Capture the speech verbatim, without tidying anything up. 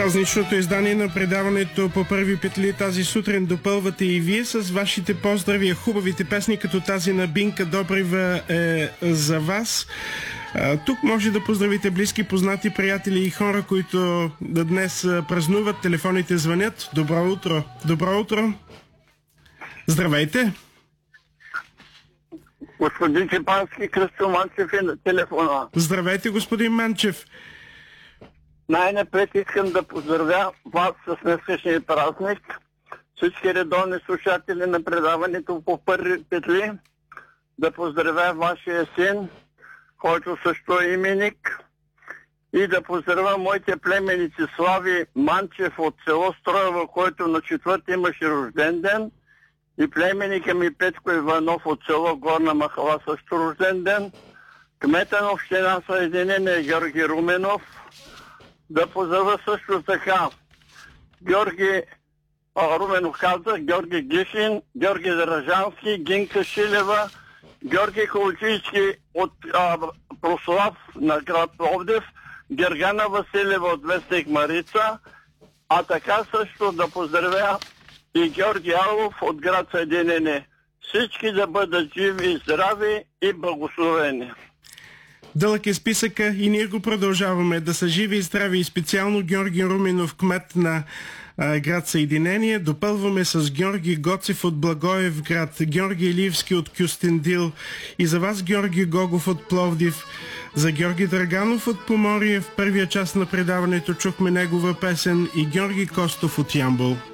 Празничното издание на предаването по първи петли тази сутрин допълвате и вие с вашите поздрави. Хубавите песни, като тази на Бинка Добрева е за вас. А, тук може да поздравите близки, познати, приятели и хора, които днес празнуват. Телефоните звънят. Добро утро. Добро утро. Здравейте. Господин Чепански, Кръстю Манчев е на телефона. Здравейте, господин Манчев. Най-напред искам да поздравя вас с днешния празник, всички редовни слушатели на предаването по първи петли, да поздравя вашия син, който също е именик, и да поздравя моите племеници Слави Манчев от село Строево, който на четвърти имаше рожден ден, и племеника ми Петко Иванов от село Горна Махала също рожден ден, кмета на община Съединение Георги Руменов, да поздравя също така Георги а, Руменов казах, Георги Гишин, Георги Държански, Гинка Шилева, Георги Холчийски от а, Прослав на град Пловдив, Гергана Василева от Вестник Марица, а така също да поздравя и Георги Алов от град Съединение. Всички да бъдат живи и здрави и благословени. Дълъг е списъка и ние го продължаваме. Да са живи и здрави, и специално Георги Руменов, кмет на а, град Съединение. Допълваме с Георги Гоцев от Благоев град, Георги Иливски от Кюстендил, и за вас Георги Гогов от Пловдив, за Георги Драганов от Поморие. В първия част на предаването чухме негова песен, и Георги Костов от Ямбол.